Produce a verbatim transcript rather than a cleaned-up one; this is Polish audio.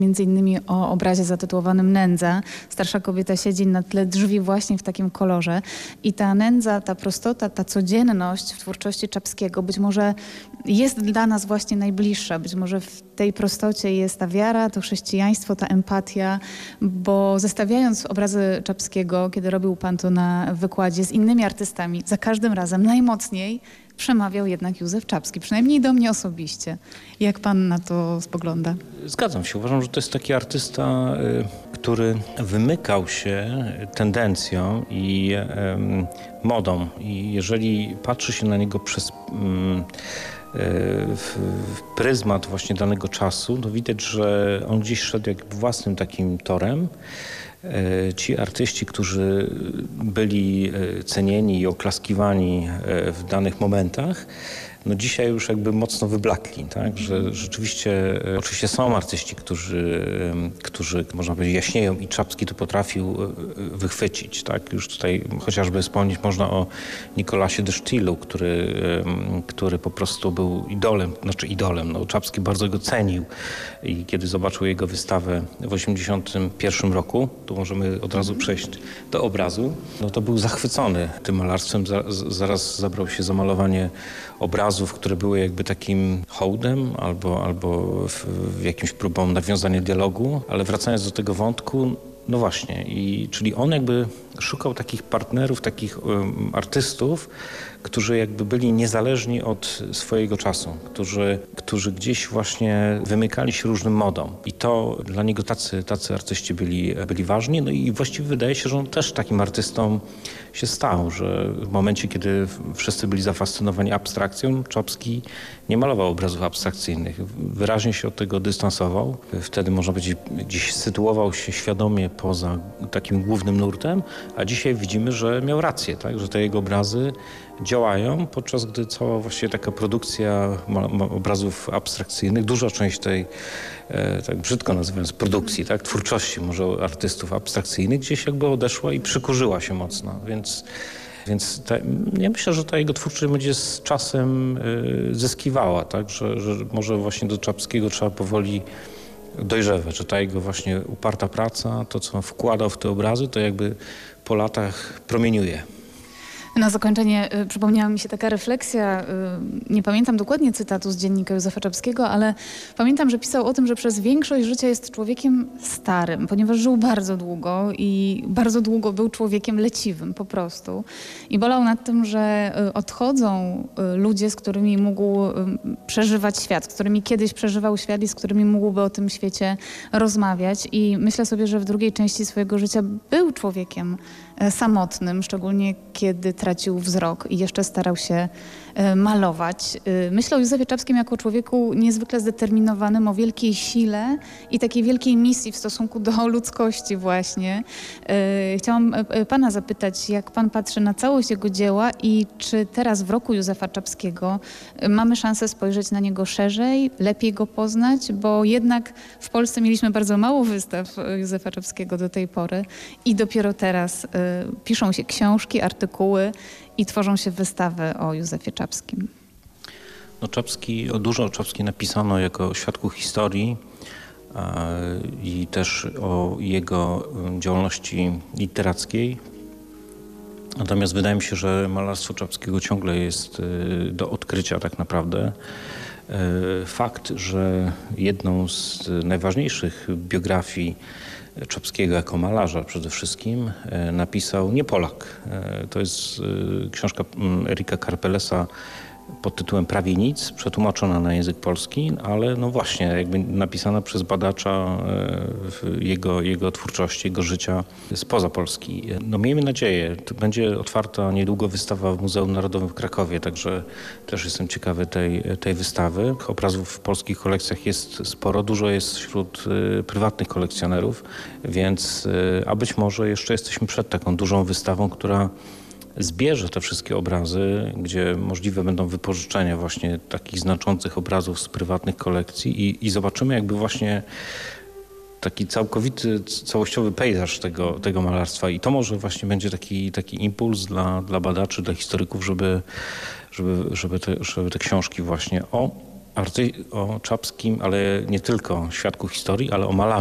Między innymi o obrazie zatytułowanym Nędza. Starsza kobieta siedzi na tle drzwi właśnie w takim kolorze. I ta nędza, ta prostota, ta codzienność w twórczości Czapskiego być może jest dla nas właśnie najbliższa. Być może w tej prostocie jest ta wiara, to chrześcijaństwo, ta empatia, bo zestawiając obrazy Czapskiego, kiedy robił pan to na wykładzie z innymi artystami, za każdym razem najmocniej przemawiał jednak Józef Czapski, przynajmniej do mnie osobiście. Jak pan na to spogląda? Zgadzam się. Uważam, że to jest taki artysta, który wymykał się tendencją i um, modą. I jeżeli patrzy się na niego przez um, w, w pryzmat właśnie danego czasu, to widać, że on gdzieś szedł jak własnym takim torem. Ci artyści, którzy byli cenieni i oklaskiwani w danych momentach, no dzisiaj już jakby mocno wyblakli, tak? Że rzeczywiście, oczywiście są artyści, którzy, którzy można powiedzieć jaśnieją i Czapski to potrafił wychwycić, tak? Już tutaj chociażby wspomnieć można o Nikolasie de Stijlu, który, który po prostu był idolem, znaczy idolem, no Czapski bardzo go cenił i kiedy zobaczył jego wystawę w osiemdziesiątym pierwszym roku, tu możemy od razu przejść do obrazu, no to był zachwycony tym malarstwem, zaraz zabrał się za malowanie obrazów, które były jakby takim hołdem albo, albo w, w jakimś próbą nawiązania dialogu, ale wracając do tego wątku, no właśnie, i, czyli on jakby szukał takich partnerów, takich um, artystów, którzy jakby byli niezależni od swojego czasu, którzy, którzy gdzieś właśnie wymykali się różnym modom. I to dla niego tacy, tacy artyści byli, byli ważni. No i właściwie wydaje się, że on też takim artystą się stał, że w momencie, kiedy wszyscy byli zafascynowani abstrakcją, Czapski nie malował obrazów abstrakcyjnych. Wyraźnie się od tego dystansował. Wtedy, można powiedzieć, gdzieś sytuował się świadomie poza takim głównym nurtem, a dzisiaj widzimy, że miał rację, tak? Że te jego obrazy działają, podczas gdy cała właściwie taka produkcja obrazów abstrakcyjnych, duża część tej, e, tak brzydko nazywając, produkcji, tak, twórczości może artystów abstrakcyjnych gdzieś jakby odeszła i przykurzyła się mocno, więc, więc ta, ja myślę, że ta jego twórczość będzie z czasem e, zyskiwała, tak, że, że może właśnie do Czapskiego trzeba powoli dojrzewać, że ta jego właśnie uparta praca, to co wkładał w te obrazy, to jakby po latach promieniuje. Na zakończenie y, przypomniała mi się taka refleksja, y, nie pamiętam dokładnie cytatu z dziennika Józefa Czapskiego, ale pamiętam, że pisał o tym, że przez większość życia jest człowiekiem starym, ponieważ żył bardzo długo i bardzo długo był człowiekiem leciwym po prostu. I bolał nad tym, że y, odchodzą y, ludzie, z którymi mógł y, przeżywać świat, z którymi kiedyś przeżywał świat i z którymi mógłby o tym świecie rozmawiać. I myślę sobie, że w drugiej części swojego życia był człowiekiem y, samotnym, szczególnie kiedy tracił wzrok i jeszcze starał się e, malować. E, myślę o Józefie Czapskim jako człowieku niezwykle zdeterminowanym, o wielkiej sile i takiej wielkiej misji w stosunku do ludzkości właśnie. E, chciałam e, pana zapytać, jak pan patrzy na całość jego dzieła i czy teraz w roku Józefa Czapskiego e, mamy szansę spojrzeć na niego szerzej, lepiej go poznać, bo jednak w Polsce mieliśmy bardzo mało wystaw Józefa Czapskiego do tej pory i dopiero teraz e, piszą się książki, artykuły i tworzą się wystawy o Józefie Czapskim. No Czapski, o dużo o Czapskim napisano jako świadku historii a, i też o jego działalności literackiej. Natomiast wydaje mi się, że malarstwo Czapskiego ciągle jest y, do odkrycia tak naprawdę. Y, fakt, że jedną z najważniejszych biografii Czapskiego jako malarza przede wszystkim napisał nie Polak. To jest książka Erika Karpelesa pod tytułem Prawie nic, przetłumaczona na język polski, ale no właśnie jakby napisana przez badacza jego, jego twórczości, jego życia spoza Polski. No miejmy nadzieję, to będzie otwarta niedługo wystawa w Muzeum Narodowym w Krakowie, także też jestem ciekawy tej, tej wystawy. Obrazów w polskich kolekcjach jest sporo, dużo jest wśród y, prywatnych kolekcjonerów, więc y, a być może jeszcze jesteśmy przed taką dużą wystawą, która zbierze te wszystkie obrazy, gdzie możliwe będą wypożyczenia właśnie takich znaczących obrazów z prywatnych kolekcji i, i zobaczymy jakby właśnie taki całkowity, całościowy pejzaż tego, tego malarstwa i to może właśnie będzie taki, taki impuls dla, dla badaczy, dla historyków, żeby, żeby, żeby, te, żeby te książki właśnie o arty- o Czapskim, ale nie tylko świadku historii, ale o malarzu.